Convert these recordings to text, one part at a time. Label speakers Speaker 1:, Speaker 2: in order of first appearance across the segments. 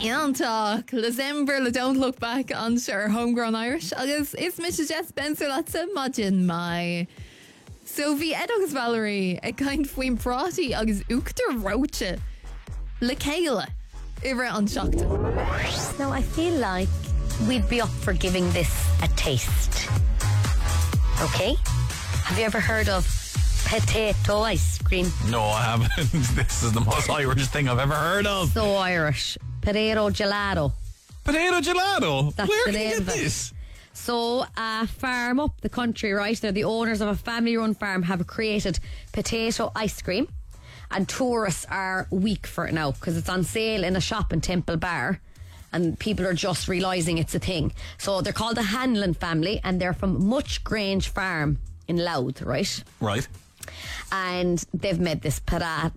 Speaker 1: Iantach, December, don't look back on sure homegrown Irish. Agus is Mr. Jess Spencer, that's a imagine my. So bhí agus Valerie a kind faoin prátí agus uachtar rote le céile ibre an seachta.
Speaker 2: Now I feel like we'd be up for giving this a taste. Okay? Have you ever heard of potato ice cream?
Speaker 3: No, I haven't. This is the most Irish thing I've ever heard of.
Speaker 2: So Irish. Potato gelato.
Speaker 3: Potato gelato?
Speaker 2: That's
Speaker 3: Where
Speaker 2: the
Speaker 3: can you
Speaker 2: name
Speaker 3: get
Speaker 2: of it.
Speaker 3: this?
Speaker 2: So a farm up the country, right? They're the owners of a family-run farm, have created potato ice cream, and tourists are weak for it now because it's on sale in a shop in Temple Bar, and people are just realising it's a thing. So they're called the Hanlon family, and they're from Much Grange Farm in Louth, right?
Speaker 3: Right.
Speaker 2: And they've made this potato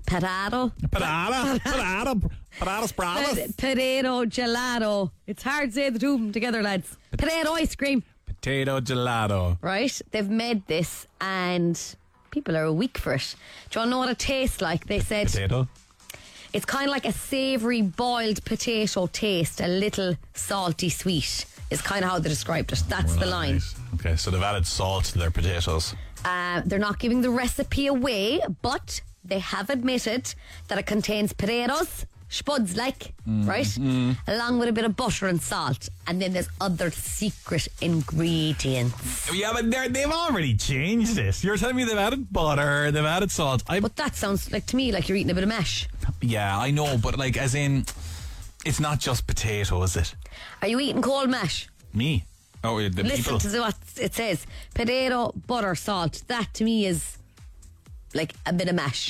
Speaker 2: gelato. It's hard to say the two of them together, lads. Potato ice cream.
Speaker 3: Potato gelato.
Speaker 2: Right? They've made this and people are weak for it. Do you want to know what it tastes like? They said
Speaker 3: Potato.
Speaker 2: it's kind of like a savoury boiled potato taste, a little salty sweet is kind of how they described it. That's the line.
Speaker 3: Okay, so they've added salt to their potatoes.
Speaker 2: They're not giving the recipe away, but they have admitted that it contains potatoes, spuds right? Along with a bit of butter and salt. And then there's other secret ingredients.
Speaker 3: Yeah, but they've already changed this. You're telling me they've added butter, they've added salt.
Speaker 2: But that sounds like to me like you're eating a bit of mesh.
Speaker 3: Yeah, I know, but like as in, it's not just potato, is it?
Speaker 2: Are you eating cold mesh?
Speaker 3: Me? Oh, the
Speaker 2: Listen
Speaker 3: people.
Speaker 2: to what it says. Potato, butter, salt. That to me is like a bit of mash.